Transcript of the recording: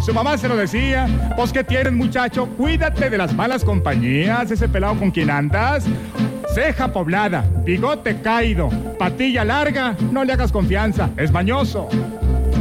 Su mamá se lo decía. Pues, ¿qué tienes, muchacho? Cuídate de las malas compañías. Ese pelado con quien andas. Ceja poblada, bigote caído, patilla larga, no le hagas confianza, es mañoso.